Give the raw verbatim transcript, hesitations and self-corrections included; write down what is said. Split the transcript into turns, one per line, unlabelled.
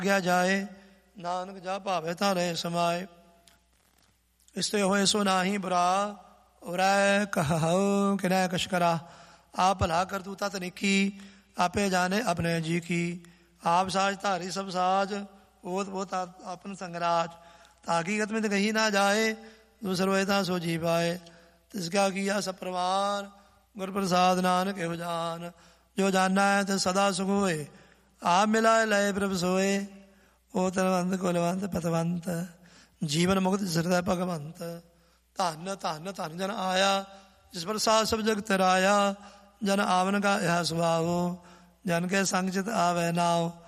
ਗਿਆ ਜਾਏ, ਨਾਨਕ ਜਾ ਭਾਵੇ ਤਾਂ ਰਹੇ ਸਮਾਏ। ਇਸ ਤੇ ਹੋਏ ਸੋ ਨਾਹੀ ਬੁਰਾ, ਉਰੈ ਕਹਉ ਕਿਨੈ ਕਛ ਕਰਾ। ਆਪ ਭਲਾ ਕਰ ਤੂੰ ਤਤ ਨਿੱਕੀ, ਆਪੇ ਜਾਣੇ ਆਪਣੇ ਜੀ ਕੀ। ਆਪ ਸਾਜ ਧਾਰੀ ਸਭ ਸਾਜ, ਓਤ ਬੋਤ ਆਪਨ ਸੰਗਰਾਜ। ਹਕੀਕਤ में तो कही ना जाए, दूसरो था सो जी पाए। तिसका किया सब प्रवान, गुर प्रसाद नानक एहो जान। जो जानना है तो सदा सुख होए, आप मिलाए लय प्रभ सोए। ओ तनवंत कुलवंत पतवंत, जीवन मुक्त हृदय भगवंत। धन धन धन जन आया, जिस प्रसाद सब जग तराया। जन आवन का यह स्वभाव, जन के संग चित आवे नाव।